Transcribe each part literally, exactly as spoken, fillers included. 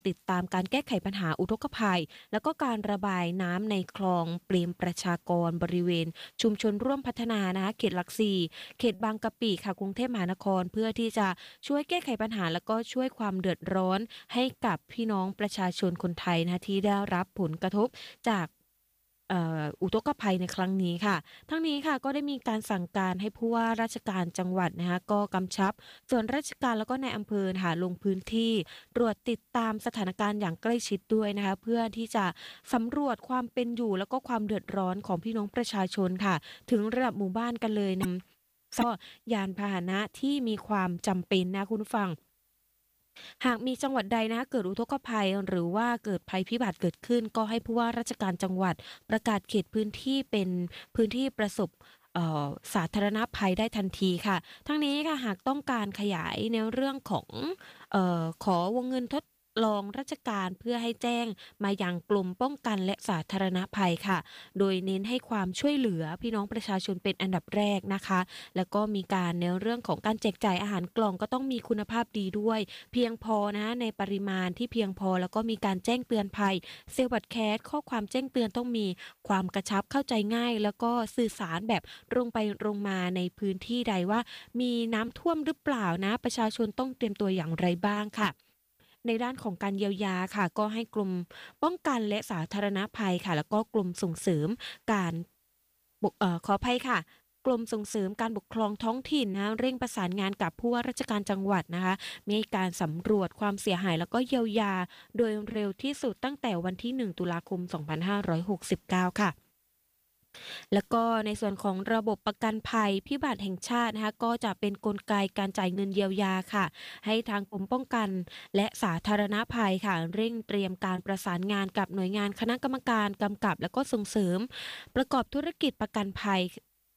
ติดตามการแก้ไขปัญหาอุทกภัยแล้วก็การระบายน้ำในคลองเปรมประชากรบริเวณชุมชนร่วมพัฒนานะคะเขตหลักสี่เขตบางกะปิค่ะกรุงเทพมหานครเพื่อที่จะช่วยแก้ไขปัญหาแล้วก็ช่วยความเดือดร้อนให้กับพี่น้องประชาชนคนไทยนะคะที่ได้รับผลกระทบจากเอ่ออุทกภัยในครั้งนี้ค่ะทั้งนี้ค่ะก็ได้มีการสั่งการให้ผู้ว่าราชการจังหวัดนะคะก็กำชับส่วนราชการแล้วก็ในอำเภอค่ะลงพื้นที่ตรวจติดตามสถานการณ์อย่างใกล้ชิดด้วยนะคะเพื่อที่จะสำรวจความเป็นอยู่แล้วก็ความเดือดร้อนของพี่น้องประชาชนค่ะถึงระดับหมู่บ้านกันเลยนำก็ยานพาหนะที่มีความจำเป็นนะคุณผู้ฟัง หากมีจังหวัดใดนะคะเกิดอุทกภัยหรือว่าเกิดภัยพิบัติเกิดขึ้นก็ให้ผู้ว่าราชการจังหวัดประกาศเขตพื้นที่เป็นพื้นที่ประสบเอ่อสาธารณภัยได้ทันทีค่ะทั้งนี้ค่ะหากต้องการขยายในเรื่องของเอ่อขอวงเงินทดลองราชการเพื่อให้แจ้งมายังกรมป้องกันและสาธารณภัยค่ะโดยเน้นให้ความช่วยเหลือพี่น้องประชาชนเป็นอันดับแรกนะคะแล้วก็มีการในเรื่องของการแจกจ่ายอาหารกล่องก็ต้องมีคุณภาพดีด้วย เพียงพอนะในปริมาณที่เพียงพอแล้วก็มีการแจ้งเตือนภัยเซลล์บัตรแคสข้อความแจ้งเตือนต้องมีความกระชับเข้าใจง่ายแล้วก็สื่อสารแบบตรงไปตรงมาในพื้นที่ใดว่ามีน้ำท่วมหรือเปล่านะประชาชนต้องเตรียมตัวอย่างไรบ้างค่ะในด้านของการเยียวยาค่ะก็ให้กรมป้องกันและสาธารณภัยค่ะแล้วก็กรมส่งเสริมการปกเอ่อขออภัยค่ะ กรมส่งเสริมการปกครองท้องถิ่นนะเร่งประสานงานกับผู้ว่าราชการจังหวัดนะคะมีการสำรวจความเสียหายแล้วก็เยียวยาโดยเร็วที่สุดตั้งแต่วันที่หนึ่งตุลาคมสองพันห้าร้อยหกสิบเก้าค่ะแล้วก็ในส่วนของระบบประกันภัยพิบัติแห่งชาตินะคะก็จะเป็นกลไกการจ่ายเงินเยียวยาค่ะให้ทางกรมป้องกันและสาธารณภัยค่ะเร่งเตรียมการประสานงานกับหน่วยงานคณะกรรมการกำกับและก็ส่งเสริมประกอบธุรกิจประกันภัย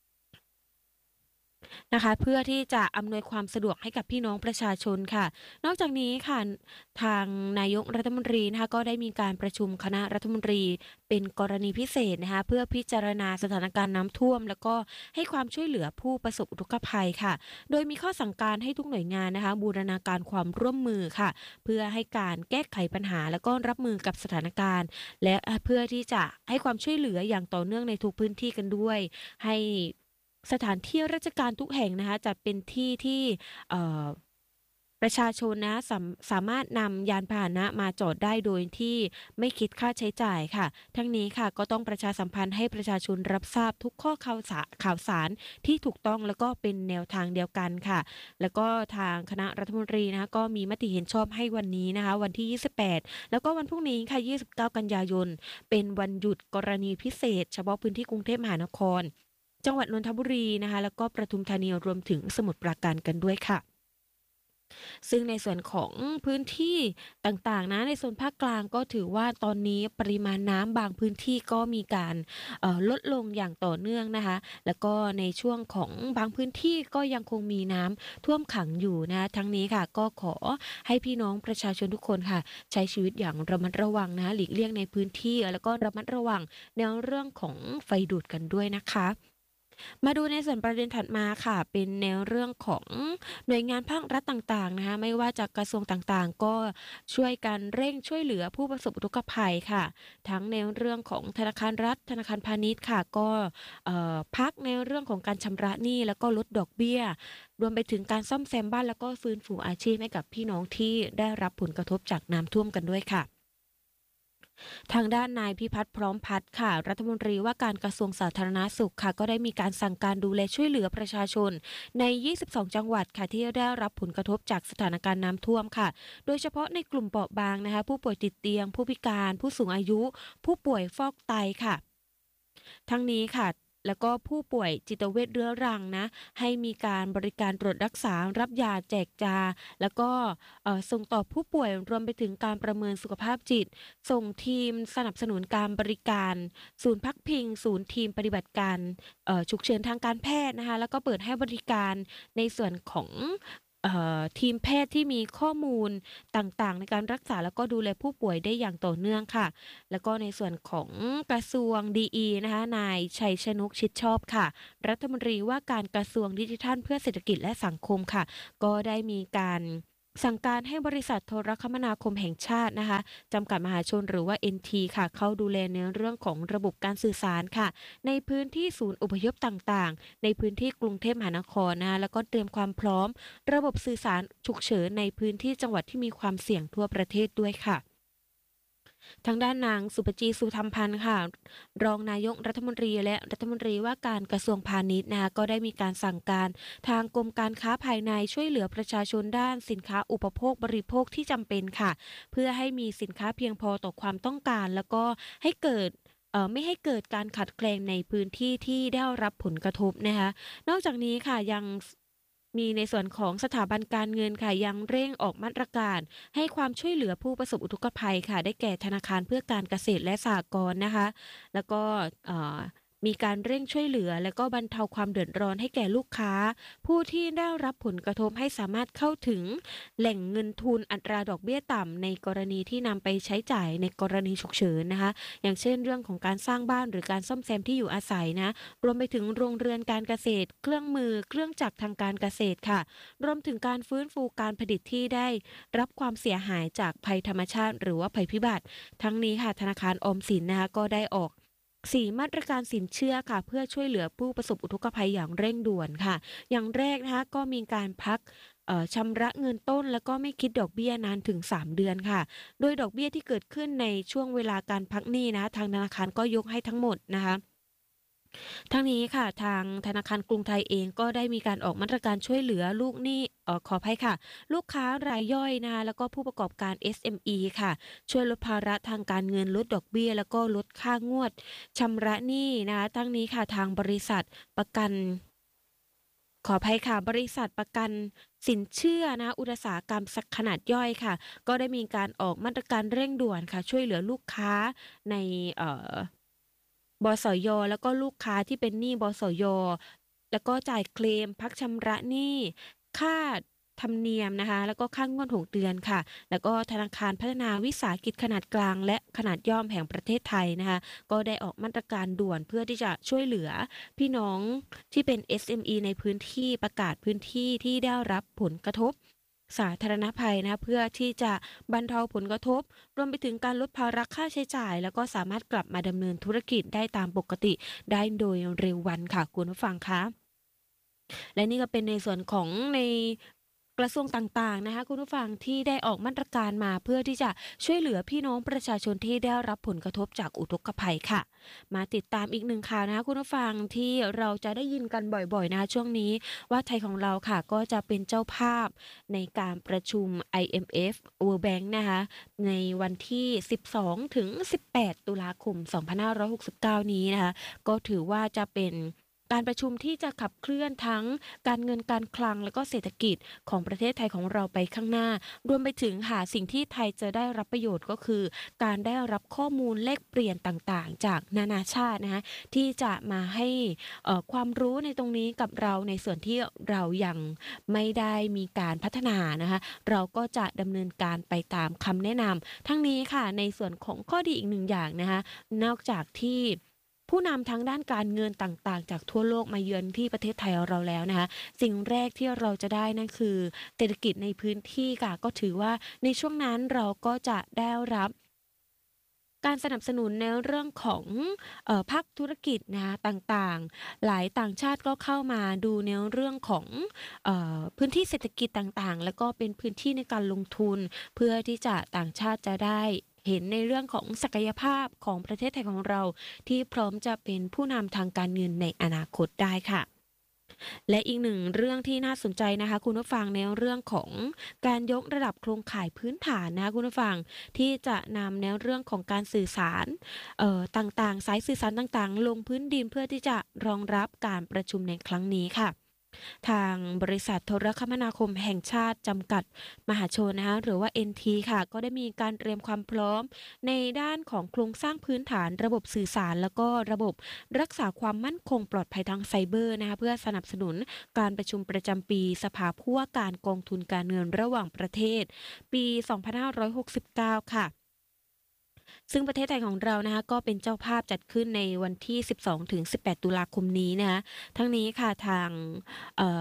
นะคะเพื่อที่จะอำนวยความสะดวกให้กับพี่น้องประชาชนค่ะนอกจากนี้ค่ะทางนายกรัฐมนตรีนะคะก็ได้มีการประชุมคณะรัฐมนตรีเป็นกรณีพิเศษนะคะเพื่อพิจารณาสถานการณ์น้ำท่วมแล้วก็ให้ความช่วยเหลือผู้ประสบอุทกภัยค่ะโดยมีข้อสั่งการให้ทุกหน่วยงานนะคะบูรณาการความร่วมมือค่ะเพื่อให้การแก้ไขปัญหาแล้วก็รับมือกับสถานการณ์และเพื่อที่จะให้ความช่วยเหลืออย่างต่อเนื่องในทุกพื้นที่กันด้วยให้ สถานที่ราชการทุกแห่งนะคะจัดเป็นที่ที่เอ่อประชาชนนะสามสามารถนำยานพาหนะมาจอดได้โดยที่ไม่คิดค่าใช้จ่ายค่ะทั้งนี้ค่ะก็ต้องประชาสัมพันธ์ให้ประชาชนรับทราบทุกข้อข่าวสาข่าวสารที่ถูกต้องแล้วก็เป็นแนวทางเดียวกันค่ะแล้วก็ทางคณะรัฐมนตรีนะคะก็มีมติเห็นชอบให้วันนี้นะคะวันที่ยี่สิบแปดแล้วก็วันพรุ่งนี้ค่ะยี่สิบเก้ากันยายนเป็นวันหยุดกรณีพิเศษเฉพาะพื้นที่กรุงเทพมหานคร จังหวัดนนทบุรีนะคะแล้วก็ประทุมธานีรวมถึงสมุทรปราการกันด้วยค่ะซึ่งในส่วนของพื้นที่ต่างๆนะในโซนภาคกลางก็ถือว่าตอนนี้ปริมาณน้ำบางพื้นที่ก็มีการเอ่อลดลงอย่างต่อเนื่องนะคะแล้วก็ในช่วงของบางพื้นที่ก็ยังคงมีน้ำท่วมขังอยู่นะคะทั้งนี้ค่ะก็ขอให้พี่น้องประชาชนทุกคนค่ะใช้ชีวิตอย่างระมัดระวังนะคะหลีกเลี่ยงในพื้นที่แล้วก็ระมัดระวังในเรื่องของไฟดูดกันด้วยนะคะ มาดูในส่วนประเด็นถัดมาค่ะเป็นแนวเรื่องของหน่วยงานภาครัฐต่างๆนะคะไม่ว่าจากกระทรวงต่างๆก็ช่วยกันเร่งช่วยเหลือผู้ประสบอุทกภัยค่ะทั้งในเรื่องของธนาคารรัฐธนาคารพาณิชย์ค่ะก็เอ่อพักในเรื่องของการชำระหนี้แล้วก็ลดดอกเบี้ยรวมไปถึงการซ่อมแซมบ้านแล้วก็ฟื้นฟูอาชีพให้กับพี่น้องที่ได้รับผลกระทบจากน้ำท่วมกันด้วยค่ะ ทางด้านนายพิพัฒน์พร้อมพัฒน์ค่ะรัฐมนตรีว่าการกระทรวงสาธารณสุขค่ะก็ได้มีการสั่งการดูแลช่วยเหลือประชาชนในยี่สิบสองจังหวัดค่ะที่ได้รับผลกระทบจากสถานการณ์น้ำท่วมค่ะโดยเฉพาะในกลุ่มเปราะบางนะคะผู้ป่วยติดเตียงผู้พิการผู้สูงอายุผู้ป่วยฟอกไตค่ะ ทั้งนี้ค่ะแล้วก็ผู้ป่วยจิตเวชเรื้อรังนะให้มีการบริการตรวจรักษารับยาแจกจาแล้วก็เอ่อส่งต่อผู้ป่วยรวมไปถึงการประเมินสุขภาพจิตส่งทีมสนับสนุนการบริการศูนย์พักพิงศูนย์ทีมปฏิบัติการเอ่อฉุกเฉินทางการแพทย์นะคะแล้วก็เปิดให้บริการในส่วนของเอ่อทีมแพทย์ที่มีข้อมูลต่างๆในการรักษาแล้วก็ดูแลผู้ป่วยได้อย่างต่อเนื่องค่ะ แล้วก็ในส่วนของกระทรวงดีอีนะคะนายชัยชนกชิดชอบค่ะรัฐมนตรีว่าการกระทรวงดิจิทัลเพื่อเศรษฐกิจและสังคมค่ะก็ได้มีการสั่งการให้บริษัทโทรคมนาคมแห่งชาตินะคะจำกัดมหาชนหรือว่า เอ็น ที ค่ะเข้าดูแลในเรื่องของระบบการสื่อสารค่ะในพื้นที่ศูนย์อพยพต่างๆในพื้นที่กรุงเทพมหานครนะคะแล้วก็เตรียมความพร้อมระบบสื่อสารฉุกเฉินในพื้นที่จังหวัดที่มีความเสี่ยงทั่วประเทศด้วยค่ะ ทางด้านนางสุปจีสุธรรมพันธ์ค่ะรองนายกรัฐมนตรีและรัฐมนตรีว่าการกระทรวงพาณิชย์นะคะก็ได้มีการสั่งการทางกรมการค้าภายในช่วยเหลือประชาชนด้านสินค้าอุปโภคบริโภคที่จำเป็นค่ะเพื่อให้มีสินค้าเพียงพอต่อความต้องการแล้วก็ให้เกิดเอ่อไม่ให้เกิดการขัดแคลนในพื้นที่ที่ได้รับผลกระทบนะคะนอกจากนี้ค่ะยังมีในส่วนของสถาบันการเงินค่ะยังเร่งออกมาตรการ ให้ความช่วยเหลือผู้ประสบอุทกภัยค่ะได้แก่ธนาคารเพื่อการเกษตรและสหกรณ์นะคะแล้วก็เอ่อมีการเร่งช่วยเหลือและก็บรรเทาความเดือดร้อนให้แก่ลูกค้าผู้ที่ได้รับผลกระทบให้สามารถเข้าถึงแหล่งเงินทุนอัตราดอกเบี้ยต่ำในกรณีที่นำไปใช้จ่ายในกรณีฉุกเฉินนะคะอย่างเช่นเรื่องของการสร้างบ้านหรือการซ่อมแซมที่อยู่อาศัยนะรวมไปถึงโรงเรือนการเกษตรเครื่องมือเครื่องจักรทางการเกษตรค่ะ รวมถึงการฟื้นฟูการผลิตที่ได้รับความเสียหายจากภัยธรรมชาติหรือว่าภัยพิบัติ ทั้งนี้ค่ะธนาคารออมสินนะคะก็ได้ออกสี่มาตรการสินเชื่อค่ะเพื่อช่วยเหลือผู้ประสบอุทกภัยอย่างเร่งด่วนค่ะอย่างแรกนะคะก็มีการพักเอ่อชำระเงินต้นแล้วก็ไม่คิดดอกเบี้ยนานถึงสามเดือนค่ะโดยดอกเบี้ยที่เกิดขึ้นในช่วงเวลาการพักหนี้นะทางธนาคารก็ยกให้ทั้งหมดนะคะ ทั้งนี้ค่ะทางธนาคารกรุงไทยเองก็ได้มีการออกมาตรการช่วยเหลือลูกหนี้เอ่อขออภัยค่ะลูกค้ารายย่อยนะคะแล้วก็ผู้ประกอบการ เอส เอ็ม อี ค่ะช่วยลดภาระทางการเงินลดดอกเบี้ยแล้วก็ลดค่างวดชำระหนี้นะคะทั้งนี้ค่ะทางบริษัทประกันขออภัยค่ะบริษัทประกันสินเชื่อนะอุตสาหกรรมสักขนาดย่อยค่ะก็ได้มีการออกมาตรการเร่งด่วนค่ะช่วยเหลือลูกค้าในเอ่อ บสยแล้วก็ลูกค้าที่เป็นหนี้บสยแล้วก็จ่ายเคลมพักชำระหนี้ค่าธรรมเนียมนะคะแล้วก็ค่างวดหกเดือนค่ะแล้วก็ธนาคารพัฒนาวิสาหกิจขนาดกลางและขนาดย่อมแห่งประเทศไทยนะคะก็ได้ออกมาตรการด่วนเพื่อที่จะช่วยเหลือพี่น้องที่เป็น เอส เอ็ม อี ในพื้นที่ประกาศพื้นที่ที่ได้รับผลกระทบสาธารณภัยนะเพื่อที่จะบรรเทาผลกระทบ รวมไปถึงการลดภาระค่าใช้จ่ายแล้วก็สามารถกลับมาดำเนินธุรกิจได้ตามปกติได้โดยเร็ววันค่ะคุณผู้ฟังคะและนี่ก็เป็นในส่วนของในกระทรวงต่างๆนะคะคุณผู้ฟังที่ได้ออกมาตรการมาเพื่อที่จะช่วยเหลือพี่น้องประชาชนที่ได้รับผลกระทบจากอุทกภัยค่ะมาติดตามอีกหนึ่งข่าวนะคะคุณผู้ฟังที่เราจะได้ยินกันบ่อยๆนะคะช่วงนี้ว่าไทยของเราค่ะก็จะเป็นเจ้าภาพในการประชุม ไอ เอ็ม เอฟ World Bank นะคะ ในวันที่ สิบสอง ถึง สิบแปด ตุลาคม สองพันห้าร้อยหกสิบเก้า นี้นะคะก็ถือว่าจะเป็นการประชุมที่จะขับเคลื่อนทั้งการเงินการคลังและก็เศรษฐกิจของประเทศไทยของเราไปข้างหน้ารวมไปถึงหาสิ่งที่ไทยจะได้รับประโยชน์ก็คือการได้รับข้อมูลแลกเปลี่ยนต่างๆจากนานาชาตินะคะที่จะมาให้เอ่อความรู้ในตรงนี้กับเราในส่วนที่เรายังไม่ได้มีการพัฒนานะคะ เราก็จะดำเนินการไปตามคำแนะนำทั้งนี้ค่ะในส่วนของข้อดีอีกหนึ่งอย่างนะคะนอกจากที่ผู้นำทั้งด้านการเงินต่างๆจากทั่วโลกมาเยือนที่ประเทศไทยเราแล้วนะคะสิ่งแรกที่เราจะได้นั่นคือเศรษฐกิจในพื้นที่ค่ะก็ถือว่าในช่วงนั้นเราก็จะได้รับ การสนับสนุนในเรื่องของเอ่อภาคธุรกิจนะคะต่างๆหลายต่างชาติก็เข้ามาดูในเรื่องของเอ่อพื้นที่เศรษฐกิจต่างๆแล้วก็เป็นพื้นที่ในการลงทุนเพื่อที่จะต่างชาติจะได้เห็นในเรื่องของศักยภาพของประเทศไทยของเราที่พร้อมจะเป็นผู้นำทางการเงินในอนาคตได้ค่ะ และอีกหนึ่งเรื่องที่น่าสนใจนะคะคุณผู้ฟังในเรื่องของการยกระดับโครงข่ายพื้นฐานนะคะคุณผู้ฟังที่จะนำแนวเรื่องของการสื่อสารเอ่อต่างๆสายสื่อสารต่างๆลงพื้นดินเพื่อที่จะรองรับการประชุมในครั้งนี้ค่ะ ทางบริษัทโทรคมนาคมแห่งชาติจำกัดมหาชนนะคะหรือว่า เอ็น ที ค่ะก็ได้มีการเตรียมความพร้อมในด้านของโครงสร้างพื้นฐานระบบสื่อสารแล้วก็ระบบรักษาความมั่นคงปลอดภัยทางไซเบอร์นะคะเพื่อสนับสนุนการประชุมประจำปีสภาผู้ว่าการกองทุนการเงินระหว่างประเทศปีสองพันห้าร้อยหกสิบเก้าค่ะ ซึ่งประเทศไทยของเรานะคะก็เป็นเจ้าภาพจัดขึ้นในวันที่ สิบสองถึงสิบแปด ตุลาคมนี้นะคะทั้งนี้ค่ะทางเอ่อ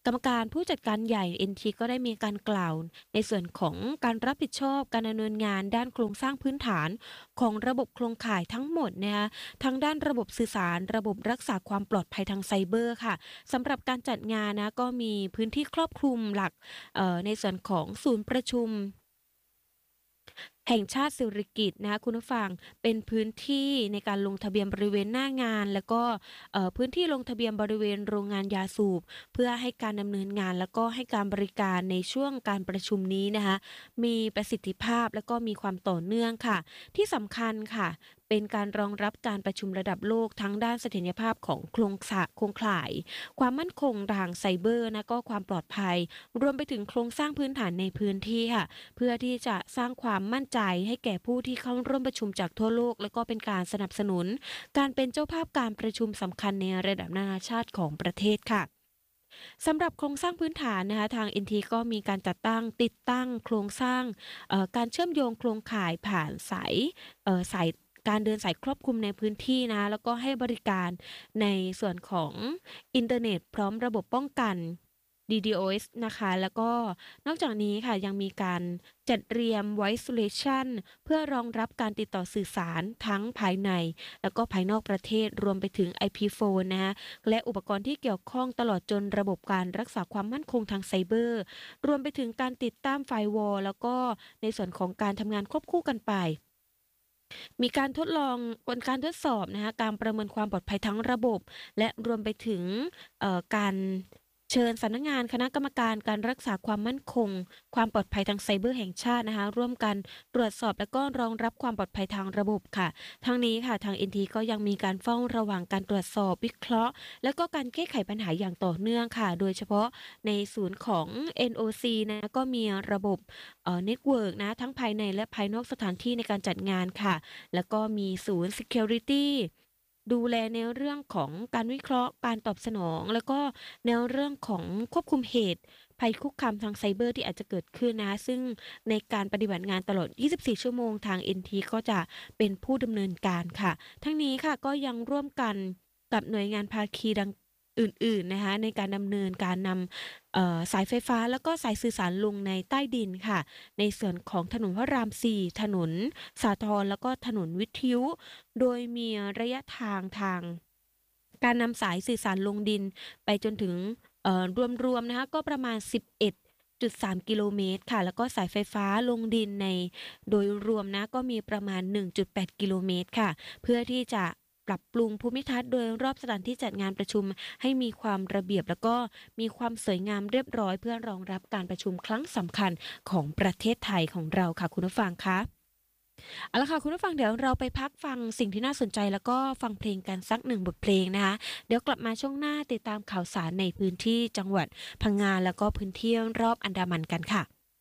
กรรมการผู้จัดการใหญ่ เอ็น ที ก็ได้มีการกล่าวในส่วนของการรับผิดชอบการดำเนินงานด้านโครงสร้างพื้นฐานของระบบโครงข่ายทั้งหมดนะคะทั้งด้านระบบสื่อสารระบบรักษาความปลอดภัยทางไซเบอร์ค่ะสำหรับการจัดงานนะก็มีพื้นที่ครอบคลุมหลักเอ่อในส่วนของศูนย์ประชุม แห่งชาติสิริกิติ์นะคะคุณผู้ฟังเป็นพื้นที่ในการลงทะเบียนบริเวณหน้างานแล้วก็เอ่อพื้นที่ลงทะเบียนบริเวณโรงงานยาสูบเพื่อให้การดำเนินงานแล้วก็ให้การบริการในช่วงการประชุมนี้นะคะมีประสิทธิภาพและก็มีความต่อเนื่องค่ะที่สำคัญค่ะเป็นการรองรับการประชุมระดับโลกทั้งด้านเสถียรภาพของโครงสะโครงข่าย ความมั่นคงทางไซเบอร์นะก็ความปลอดภัยรวมไปถึงโครงสร้างพื้นฐานในพื้นที่ค่ะเพื่อที่จะสร้างความมั่นใจให้แก่ผู้ที่เข้าร่วมประชุมจากทั่วโลกและก็เป็นการสนับสนุนการเป็นเจ้าภาพการประชุมสำคัญในระดับนานาชาติของประเทศค่ะสำหรับโครงสร้างพื้นฐานนะคะทาง เอ็น ที ก็มีการจัดตั้งติดตั้งโครงสร้างเอ่อการเชื่อมโยงโครงข่ายผ่านสายเอ่อสายการเดินสายครอบคลุมในพื้นที่นะแล้วก็ให้บริการในส่วนของอินเทอร์เน็ตพร้อมระบบป้องกัน ดี ดี โอ เอส นะคะแล้วก็นอกจากนี้ค่ะยังมีการจัดเตรียม Voice Solution เพื่อรองรับการติดต่อสื่อสารทั้งภายในแล้วก็ภายนอกประเทศรวมไปถึง ไอ พี โฟน นะคะและอุปกรณ์ที่เกี่ยวข้องตลอดจนระบบการรักษาความมั่นคงทางไซเบอร์รวมไปถึงการติดตั้งไฟวอลแล้วก็ในส่วนของการทำงานควบคู่กันไป มีการทดลองบนการทดสอบนะคะการประเมินความปลอดภัยทั้งระบบ และรวมไปถึงเอ่อการเชิญสำนักงานคณะกรรมการการรักษาความมั่นคงความปลอดภัยทางไซเบอร์แห่งชาตินะคะร่วมกันตรวจสอบและก็รองรับความปลอดภัยทางระบบค่ะทั้งนี้ค่ะทาง เอ็น ที ก็ยังมีการเฝ้าระวังการตรวจสอบวิเคราะห์และก็การแก้ไขปัญหาอย่างต่อเนื่องค่ะโดยเฉพาะในศูนย์ของ เอ็น โอ ซี นะก็มีระบบเอ่อเน็ตเวิร์กนะทั้งภายในและภายนอกสถานที่ในการจัดงานค่ะแล้วก็มีศูนย์ Security ดูแลในเรื่องของการวิเคราะห์การตอบสนองแล้วก็ในเรื่องของควบคุมเหตุภัยคุกคามทางไซเบอร์ที่อาจจะเกิดขึ้นนะซึ่งในการปฏิบัติงานตลอด ยี่สิบสี่ ชั่วโมงทาง เอ็น ที ก็จะเป็นผู้ดำเนินการค่ะทั้งนี้ค่ะก็ยังร่วมกันกับหน่วยงานภาคีดังอื่นๆนะคะในการดำเนินการนำเอ่อสายไฟฟ้าแล้วก็สายสื่อสารลงในใต้ดินค่ะในส่วนของถนนพระราม สี่ ถนนสาทรแล้วก็ถนนวิทยุ โดยมีระยะทางทางการนำสายสื่อสารลงดินไปจนถึงเอ่อรวมๆนะคะก็ประมาณ สิบเอ็ดจุดสาม กิโลเมตรค่ะแล้วก็สายไฟฟ้าลงดินในโดยรวมนะก็มีประมาณ หนึ่งจุดแปด กิโลเมตรค่ะเพื่อที่จะปรับปรุงภูมิทัศน์โดยรอบสถานที่จัดงานประชุมให้มีความระเบียบแล้วก็มีความสวยงามเรียบร้อยเพื่อรองรับการประชุมครั้งสำคัญของประเทศไทยของเราค่ะคุณผู้ฟังคะเอาละค่ะคุณผู้ฟังเดี๋ยวเราไปพักฟังสิ่งที่น่าสนใจแล้วก็ฟังเพลงกันสักหนึ่งบทเพลงนะคะเดี๋ยวกลับมาช่วงหน้าติดตามข่าวสารในพื้นที่จังหวัดพังงาแล้วก็พื้นที่รอบอันดามันกันค่ะ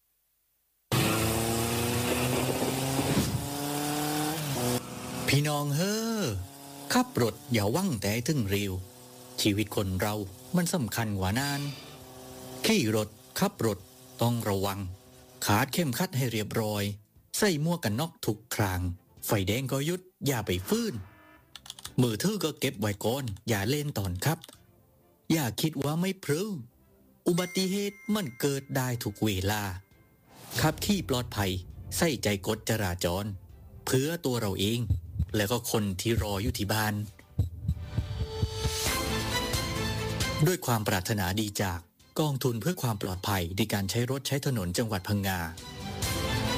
พี่น้องเฮ้อขับรถอย่าวั่งแต่ถึงเร็วชีวิตคนเรามันสำคัญกว่านานขี่รถขับรถต้องระวังขาดเข้มขัดให้เรียบร้อยใส่หมวกกันน็อกทุกครั้งไฟแดงก็หยุดอย่าไปฟื้นมือถือก็เก็บไว้ก่อนอย่าเล่นตอนครับอย่าคิดว่าไม่พลื้อุบัติเหตุมันเกิดได้ทุกเวลาขับขี่ปลอดภัยใส่ใจกฎจราจรเพื่อตัวเราเองและก็คนที่รออยู่ที่บ้านด้วยความปรารถนาดีจากกองทุนเพื่อความปลอดภัยในการใช้รถใช้ถนนจังหวัดพังงา